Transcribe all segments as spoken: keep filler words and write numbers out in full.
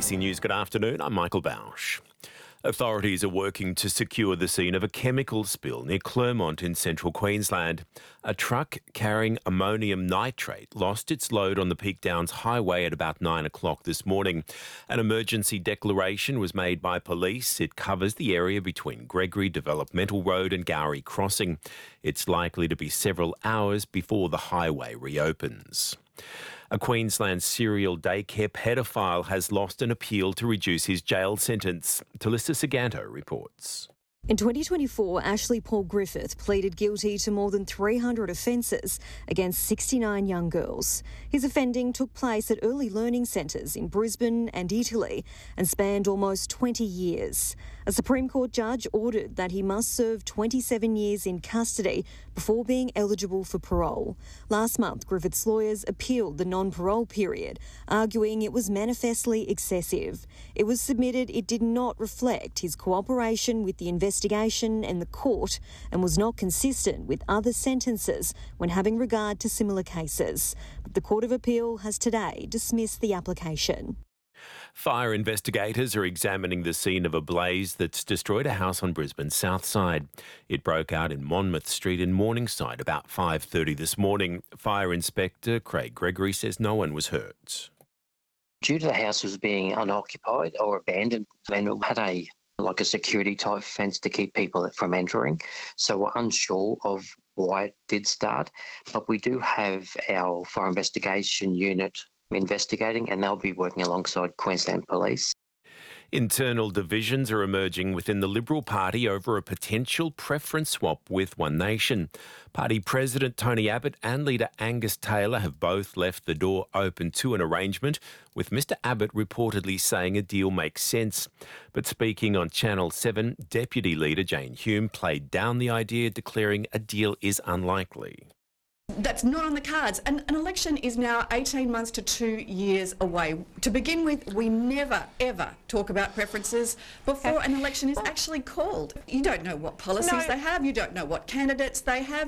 C News, good afternoon. I'm Michael Bausch. Authorities are working to secure the scene of a chemical spill near Clermont in central Queensland. A truck carrying ammonium nitrate lost its load on the Peak Downs Highway at about nine o'clock this morning. An emergency declaration was made by police. It covers the area between Gregory Developmental Road and Gowrie Crossing. It's likely to be several hours before the highway reopens. A Queensland serial daycare pedophile has lost an appeal to reduce his jail sentence. Talissa Saganto reports. In twenty twenty-four, Ashley Paul Griffith pleaded guilty to more than three hundred offences against sixty-nine young girls. His offending took place at early learning centres in Brisbane and Italy and spanned almost twenty years. A Supreme Court judge ordered that he must serve twenty-seven years in custody before being eligible for parole. Last month, Griffith's lawyers appealed the non-parole period, arguing it was manifestly excessive. It was submitted it did not reflect his cooperation with the investigation and the court and was not consistent with other sentences when having regard to similar cases. But the Court of Appeal has today dismissed the application. Fire investigators are examining the scene of a blaze that's destroyed a house on Brisbane's south side. It broke out in Monmouth Street in Morningside about five thirty this morning. Fire Inspector Craig Gregory says no one was hurt. Due to the house was being unoccupied or abandoned, and it had a like a security type fence to keep people from entering. So we're unsure of why it did start, but we do have our fire investigation unit investigating, and they'll be working alongside Queensland Police. Internal divisions are emerging within the Liberal Party over a potential preference swap with One Nation. Party President Tony Abbott and leader Angus Taylor have both left the door open to an arrangement, with Mr Abbott reportedly saying a deal makes sense. But speaking on Channel seven, Deputy Leader Jane Hume played down the idea, declaring a deal is unlikely. That's not on the cards. And an election is now eighteen months to two years away. To begin with, we never, ever talk about preferences before an election is actually called. You don't know what policies no. they have. You don't know what candidates they have.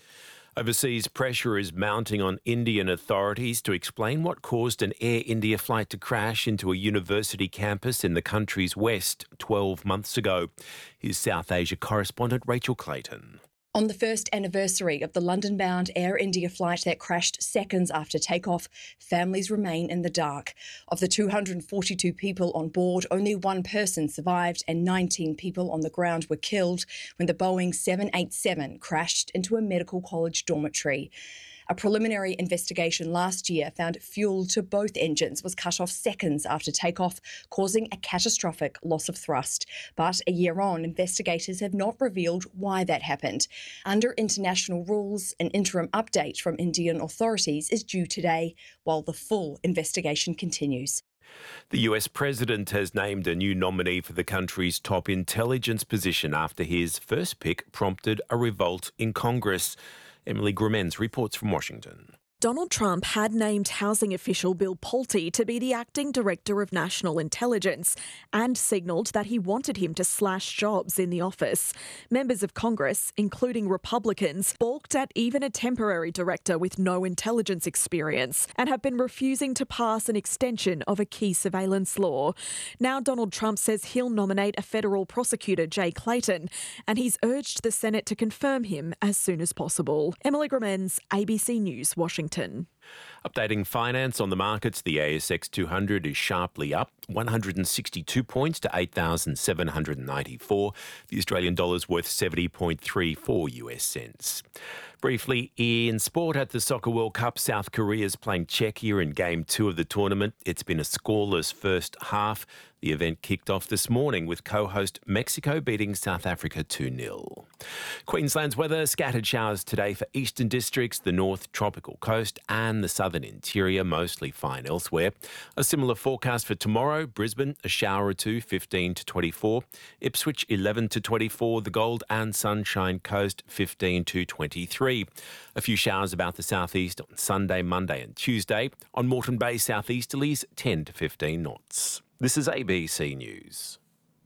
Overseas pressure is mounting on Indian authorities to explain what caused an Air India flight to crash into a university campus in the country's west twelve months ago. Here's South Asia correspondent Rachel Clayton. On the first anniversary of the London-bound Air India flight that crashed seconds after takeoff, families remain in the dark. Of the two hundred forty-two people on board, only one person survived and nineteen people on the ground were killed when the Boeing seven eighty-seven crashed into a medical college dormitory. A preliminary investigation last year found fuel to both engines was cut off seconds after takeoff, causing a catastrophic loss of thrust. But a year on, investigators have not revealed why that happened. Under international rules, an interim update from Indian authorities is due today, while the full investigation continues. The U S president has named a new nominee for the country's top intelligence position after his first pick prompted a revolt in Congress. Emily Grumens reports from Washington. Donald Trump had named housing official Bill Pulte to be the acting director of national intelligence and signalled that he wanted him to slash jobs in the office. Members of Congress, including Republicans, balked at even a temporary director with no intelligence experience and have been refusing to pass an extension of a key surveillance law. Now Donald Trump says he'll nominate a federal prosecutor, Jay Clayton, and he's urged the Senate to confirm him as soon as possible. Emily Grumens, A B C News, Washington. Updating finance on the markets, the A S X two hundred is sharply up one hundred sixty-two points to eight thousand seven hundred ninety-four. The Australian dollar's worth seventy point three four U S cents. Briefly, in sport at the Soccer World Cup, South Korea's playing Czechia in game two of the tournament. It's been a scoreless first half. The event kicked off this morning with co-host Mexico beating South Africa two nil. Queensland's weather, scattered showers today for eastern districts, the north tropical coast and the southern interior, mostly fine elsewhere. A similar forecast for tomorrow, Brisbane, a shower or two, fifteen to twenty-four. Ipswich, eleven to twenty-four. The Gold and Sunshine Coast, fifteen to twenty-three. A few showers about the southeast on Sunday, Monday and Tuesday. On Moreton Bay, southeasterlies, ten to fifteen knots. This is A B C News.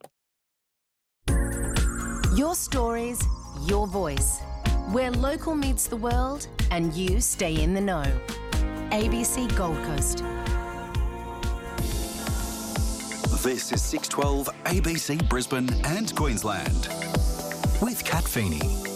Your stories, your voice. Where local meets the world and you stay in the know. A B C Gold Coast. This is six twelve A B C Brisbane and Queensland with Kat Feeney.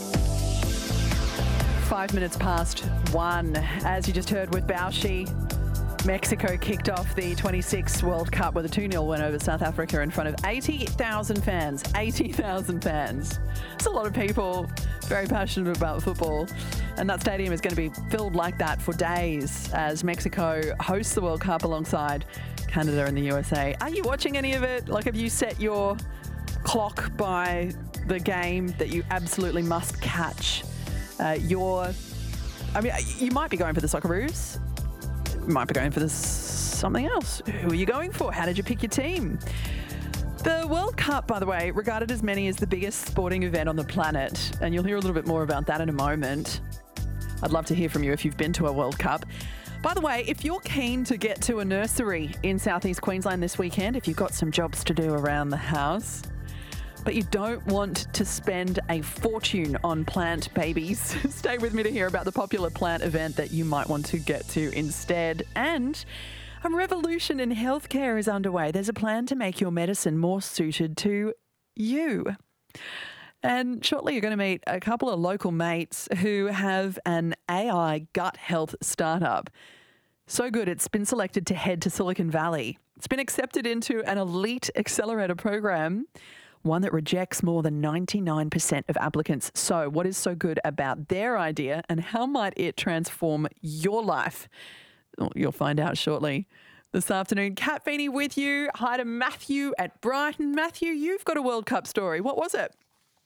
Five minutes past one. As you just heard with Baushi, Mexico kicked off the twenty-six World Cup with a two nil win over South Africa in front of eighty thousand fans. eighty thousand fans. It's a lot of people very passionate about football. And that stadium is going to be filled like that for days as Mexico hosts the World Cup alongside Canada and the U S A. Are you watching any of it? Like, have you set your clock by the game that you absolutely must catch? Uh, your, I mean, you might be going for the Socceroos. You might be going for this something else. Who are you going for? How did you pick your team? The World Cup, by the way, regarded as many as the biggest sporting event on the planet. And you'll hear a little bit more about that in a moment. I'd love to hear from you if you've been to a World Cup. By the way, if you're keen to get to a nursery in southeast Queensland this weekend, if you've got some jobs to do around the house, but you don't want to spend a fortune on plant babies, stay with me to hear about the popular plant event that you might want to get to instead. And a revolution in healthcare is underway. There's a plan to make your medicine more suited to you. And shortly you're going to meet a couple of local mates who have an A I gut health startup. So good, it's been selected to head to Silicon Valley. It's been accepted into an elite accelerator program, one that rejects more than ninety-nine percent of applicants. So what is so good about their idea and how might it transform your life? Well, you'll find out shortly. This afternoon, Kat Feeney with you. Hi to Matthew at Brighton. Matthew, you've got a World Cup story. What was it?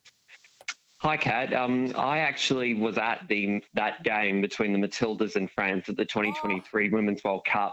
Hi, Kat. Um, I actually was at the that game between the Matildas and France at the twenty twenty-three oh. Women's World Cup.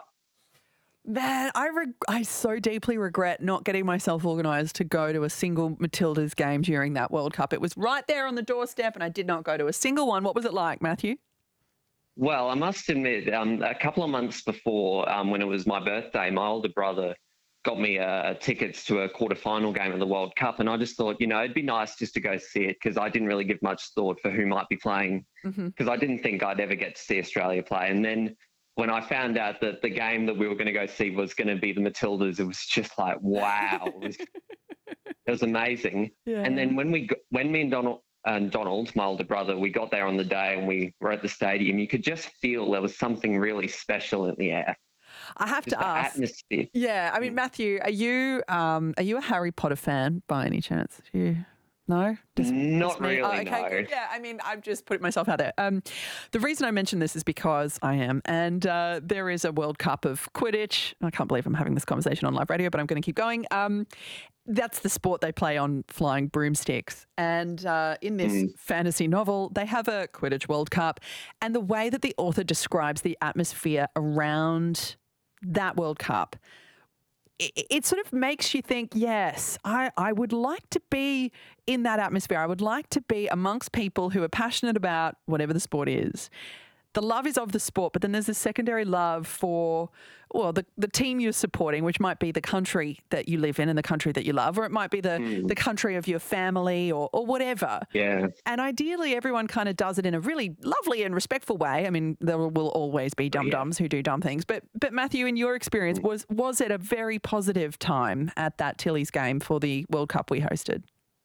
Man, I reg- I so deeply regret not getting myself organised to go to a single Matildas game during that World Cup. It was right there on the doorstep and I did not go to a single one. What was it like, Matthew? Well, I must admit, um, a couple of months before, um, when it was my birthday, my older brother got me uh, tickets to a quarter-final game of the World Cup, and I just thought, you know, it'd be nice just to go see it because I didn't really give much thought for who might be playing because mm-hmm. I didn't think I'd ever get to see Australia play. And then when I found out that the game that we were going to go see was going to be the Matildas, it was just like, wow. It was, it was amazing. Yeah. And then when we, when me and Donald, and Donald, my older brother, we got there on the day and we were at the stadium, you could just feel there was something really special in the air. I have just to ask. Atmosphere. Yeah, I mean, Matthew, are you um, are you a Harry Potter fan by any chance? Do you? No? Just, Not just really, oh, okay, no. Good. Yeah, I mean, I've just put myself out there. Um, the reason I mention this is because I am, and uh, there is a World Cup of Quidditch. I can't believe I'm having this conversation on live radio, but I'm going to keep going. Um, that's the sport they play on flying broomsticks. And uh, in this mm. fantasy novel, they have a Quidditch World Cup. And the way that the author describes the atmosphere around that World Cup, it, it sort of makes you think, yes, I, I would like to be in that atmosphere. I would like to be amongst people who are passionate about whatever the sport is. The love is of the sport, but then there's a secondary love for, well, the, the team you're supporting, which might be the country that you live in and the country that you love, or it might be the, mm. the country of your family or, or whatever. Yeah. And ideally, everyone kind of does it in a really lovely and respectful way. I mean, there will always be dum-dums yeah. who do dumb things. But, but Matthew, in your experience, was, was it a very positive time at that Tilly's game for the World Cup we hosted?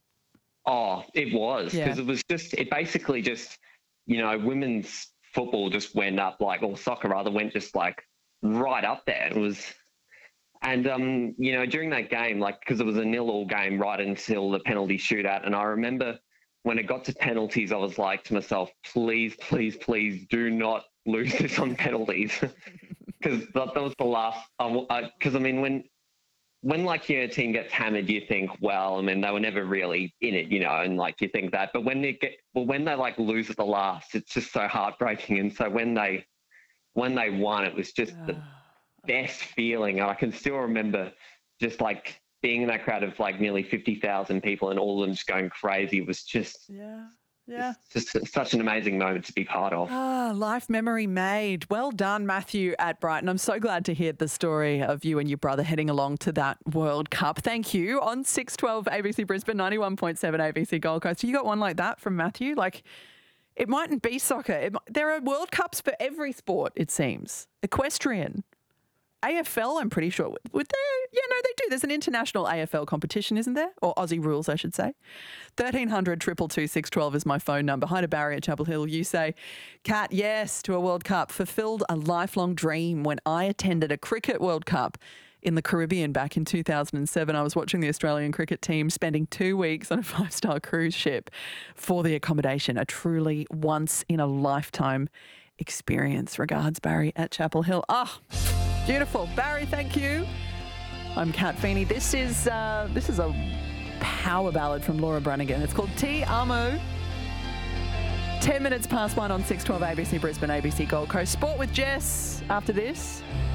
Oh, it was. Because yeah. it was just, it basically just, you know, women's football just went up like, or soccer rather, went just like right up there. It was, and, um, you know, during that game, like, because it was a nil-all game right until the penalty shootout. And I remember when it got to penalties, I was like to myself, please, please, please do not lose this on penalties. Because that, that was the last, because I, I, I mean, when, when like your team gets hammered, you think, well, I mean, they were never really in it, you know, and like you think that. But when they get, well, when they like lose at the last, it's just so heartbreaking. And so when they, when they won, it was just the best feeling. And I can still remember just like being in that crowd of like nearly fifty thousand people and all of them just going crazy. It was just, yeah. Yeah. It's just such an amazing moment to be part of. Ah, life memory made. Well done, Matthew at Brighton. I'm so glad to hear the story of you and your brother heading along to that World Cup. Thank you. On six twelve A B C Brisbane, ninety-one point seven A B C Gold Coast. You got one like that from Matthew? Like, it mightn't be soccer. It, there are World Cups for every sport, it seems. Equestrian. A F L, I'm pretty sure. Would they? Yeah, no, they do. There's an international A F L competition, isn't there? Or Aussie rules, I should say. thirteen hundred, two two two, six one two is my phone number. Hi to Barry at Chapel Hill. You say, Kat, yes to a World Cup. Fulfilled a lifelong dream when I attended a cricket World Cup in the Caribbean back in two thousand seven. I was watching the Australian cricket team spending two weeks on a five-star cruise ship for the accommodation. A truly once-in-a-lifetime experience. Regards, Barry at Chapel Hill. Ah, oh, beautiful. Barry, thank you. I'm Kat Feeney. This is, uh, this is a power ballad from Laura Branigan. It's called Te Amo. ten minutes past one on six twelve A B C Brisbane, A B C Gold Coast. Sport with Jess after this.